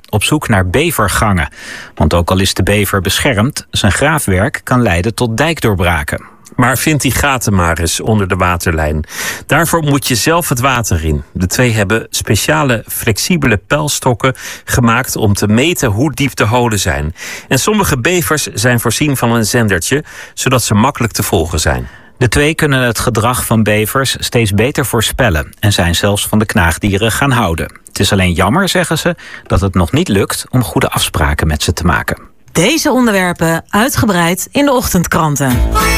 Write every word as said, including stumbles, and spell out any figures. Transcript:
op zoek naar bevergangen. Want ook al is de bever beschermd, zijn graafwerk kan leiden tot dijkdoorbraken. Maar vind die gaten maar eens onder de waterlijn. Daarvoor moet je zelf het water in. De twee hebben speciale flexibele pijlstokken gemaakt om te meten hoe diep de holen zijn. En sommige bevers zijn voorzien van een zendertje, zodat ze makkelijk te volgen zijn. De twee kunnen het gedrag van bevers steeds beter voorspellen en zijn zelfs van de knaagdieren gaan houden. Het is alleen jammer, zeggen ze, dat het nog niet lukt om goede afspraken met ze te maken. Deze onderwerpen uitgebreid in de ochtendkranten.